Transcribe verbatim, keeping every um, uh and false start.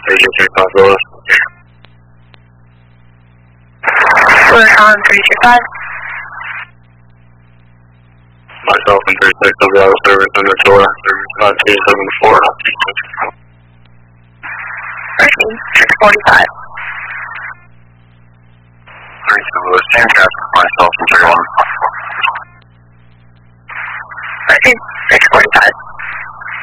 three five Willis. We're on three two five. Myself and three six will be out of service under Tora, five two seven four. Thirteen, six forty-five. three two Willis, same traffic, myself and three one.